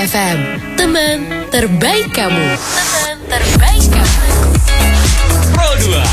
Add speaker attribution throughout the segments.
Speaker 1: FM, teman terbaik kamu. Teman terbaik kamu.
Speaker 2: Pro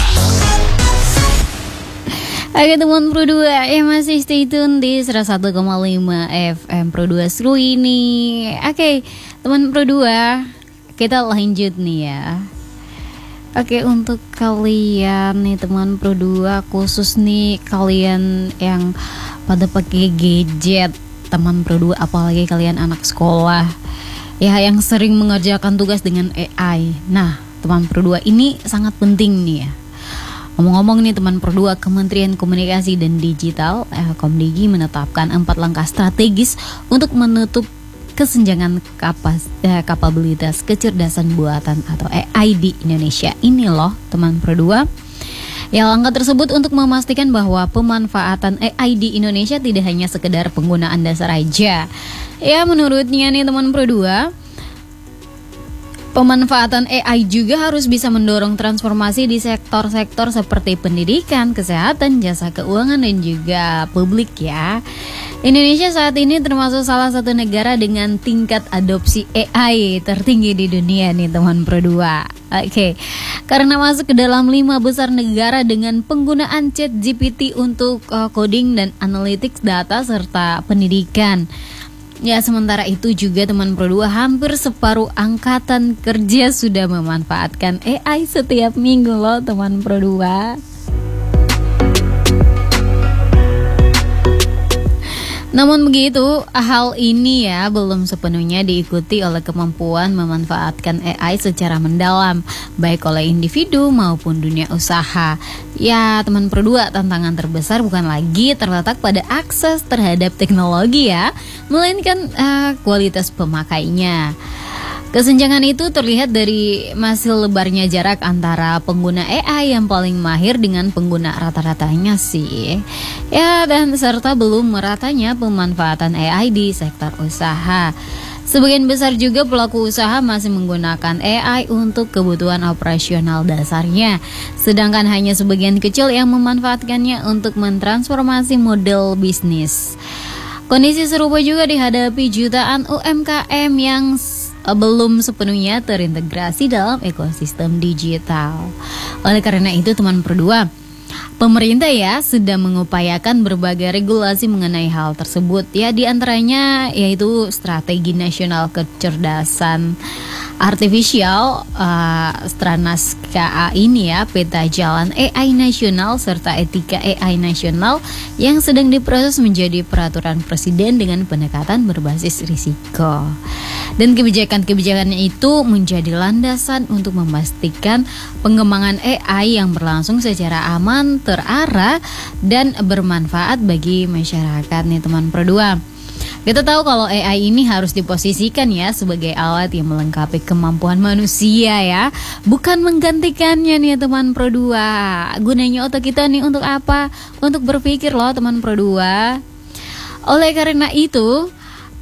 Speaker 2: 2.
Speaker 3: Oke teman Pro 2 ya, masih stay tune di 101,5 FM Pro 2 seru ini. Oke teman Pro 2, kita lanjut nih ya. Oke, untuk kalian nih teman Pro 2, khusus nih kalian yang pada pakai gadget, teman Pro 2, apalagi kalian anak sekolah ya yang sering mengerjakan tugas dengan AI. Nah teman Pro 2, ini sangat penting nih ya. Ngomong-ngomong nih teman Pro 2, Kementerian Komunikasi dan Digital Komdigi menetapkan 4 langkah strategis untuk menutup kesenjangan kapabilitas kecerdasan buatan atau AI di Indonesia. Ini loh teman Pro 2. Ya, langkah tersebut untuk memastikan bahwa pemanfaatan AI di Indonesia tidak hanya sekedar penggunaan dasar aja. Ya, menurutnya nih teman Pro 2, pemanfaatan AI juga harus bisa mendorong transformasi di sektor-sektor seperti pendidikan, kesehatan, jasa keuangan, dan juga publik ya. Indonesia saat ini termasuk salah satu negara dengan tingkat adopsi AI tertinggi di dunia nih teman Pro 2. Oke, karena masuk ke dalam 5 besar negara dengan penggunaan ChatGPT untuk coding dan analytics data serta pendidikan. Ya, sementara itu juga teman Pro 2, hampir separuh angkatan kerja sudah memanfaatkan AI setiap minggu loh teman Pro 2. Namun begitu, hal ini ya belum sepenuhnya diikuti oleh kemampuan memanfaatkan AI secara mendalam, baik oleh individu maupun dunia usaha. Ya teman Pro 2, tantangan terbesar bukan lagi terletak pada akses terhadap teknologi ya, melainkan kualitas pemakainya. Kesenjangan itu terlihat dari masih lebarnya jarak antara pengguna AI yang paling mahir dengan pengguna rata-ratanya sih. Ya, dan serta belum meratanya pemanfaatan AI di sektor usaha. Sebagian besar juga pelaku usaha masih menggunakan AI untuk kebutuhan operasional dasarnya, sedangkan hanya sebagian kecil yang memanfaatkannya untuk mentransformasi model bisnis. Kondisi serupa juga dihadapi jutaan UMKM yang belum sepenuhnya terintegrasi dalam ekosistem digital. Oleh karena itu teman Pro 2, pemerintah ya sedang mengupayakan berbagai regulasi mengenai hal tersebut ya, di antaranya yaitu strategi nasional kecerdasan artifisial Stranas KA ini ya, peta jalan AI nasional serta etika AI nasional yang sedang diproses menjadi peraturan presiden dengan pendekatan berbasis risiko. Dan kebijakan-kebijakannya itu menjadi landasan untuk memastikan pengembangan AI yang berlangsung secara aman, terarah, dan bermanfaat bagi masyarakat nih teman Pro 2. Kita tahu kalau AI ini harus diposisikan ya sebagai alat yang melengkapi kemampuan manusia ya, bukan menggantikannya nih teman Pro 2. Gunanya otak kita nih untuk apa? Untuk berpikir loh teman Pro 2. Oleh karena itu,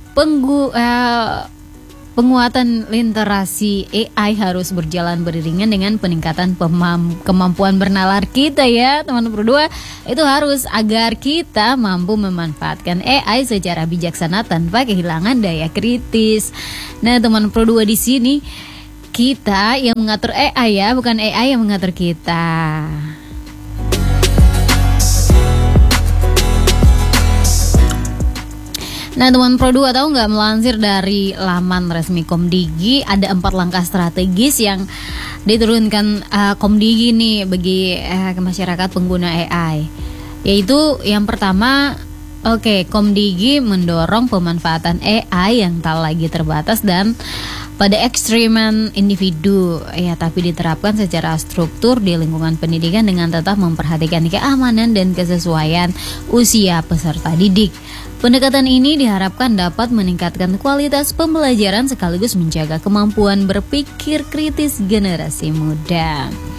Speaker 3: penguatan literasi AI harus berjalan beriringan dengan peningkatan kemampuan bernalar kita ya teman Pro 2. Itu harus agar kita mampu memanfaatkan AI secara bijaksana tanpa kehilangan daya kritis. Nah teman Pro 2, di sini kita yang mengatur AI ya, bukan AI yang mengatur kita. Nah teman Pro 2, tahu nggak, melansir dari laman resmi Komdigi, ada 4 langkah strategis yang diturunkan Komdigi nih bagi masyarakat pengguna AI. Yaitu yang pertama, Komdigi mendorong pemanfaatan AI yang tak lagi terbatas dan pada ekstreman individu ya, tapi diterapkan secara struktur di lingkungan pendidikan dengan tetap memperhatikan keamanan dan kesesuaian usia peserta didik. Pendekatan ini diharapkan dapat meningkatkan kualitas pembelajaran sekaligus menjaga kemampuan berpikir kritis generasi muda.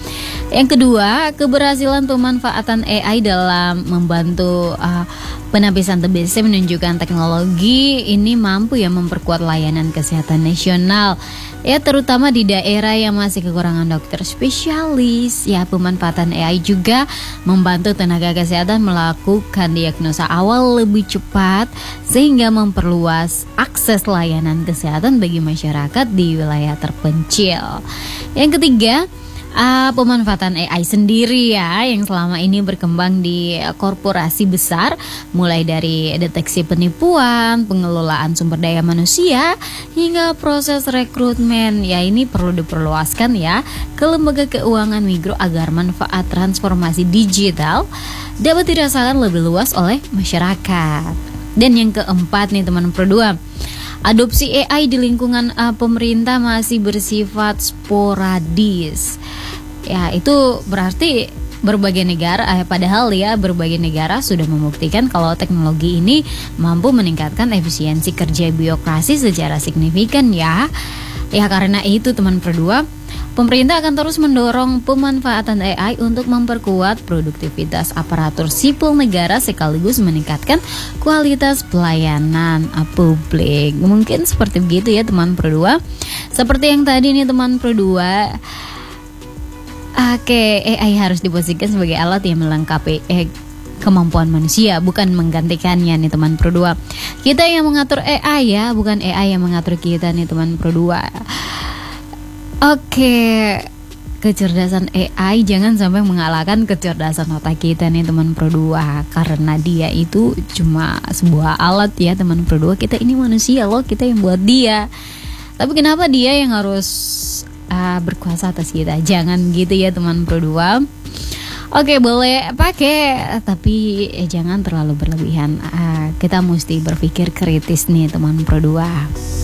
Speaker 3: Yang kedua, keberhasilan pemanfaatan AI dalam membantu penapisan TBC menunjukkan teknologi ini mampu ya memperkuat layanan kesehatan nasional. Ya, terutama di daerah yang masih kekurangan dokter spesialis. Ya, pemanfaatan AI juga membantu tenaga kesehatan melakukan diagnosa awal lebih cepat sehingga memperluas akses layanan kesehatan bagi masyarakat di wilayah terpencil. Yang ketiga, pemanfaatan AI sendiri ya yang selama ini berkembang di korporasi besar, mulai dari deteksi penipuan, pengelolaan sumber daya manusia hingga proses rekrutmen. Ya, ini perlu diperluaskan ya ke lembaga keuangan mikro agar manfaat transformasi digital dapat dirasakan lebih luas oleh masyarakat. Dan yang keempat nih teman Pro 2, adopsi AI di lingkungan pemerintah masih bersifat sporadis. Ya, itu berarti berbagai negara, padahal ya berbagai negara sudah membuktikan kalau teknologi ini mampu meningkatkan efisiensi kerja birokrasi secara signifikan ya. Ya, karena itu teman Pro 2, pemerintah akan terus mendorong pemanfaatan AI untuk memperkuat produktivitas aparatur sipil negara sekaligus meningkatkan kualitas pelayanan publik. Mungkin seperti begitu ya teman Pro 2. Seperti yang tadi nih teman Pro 2, AI harus diposisikan sebagai alat yang melengkapi kemampuan manusia, bukan menggantikannya nih teman Pro 2. Kita yang mengatur AI ya, bukan AI yang mengatur kita nih teman Pro 2. Kecerdasan AI jangan sampai mengalahkan kecerdasan otak kita nih teman Pro 2, karena dia itu cuma sebuah alat ya teman Pro 2. Kita ini manusia loh, kita yang buat dia. Tapi kenapa dia yang harus berkuasa atas kita? Jangan gitu ya teman Pro 2. Boleh pakai, tapi jangan terlalu berlebihan. Kita mesti berpikir kritis nih teman Pro 2.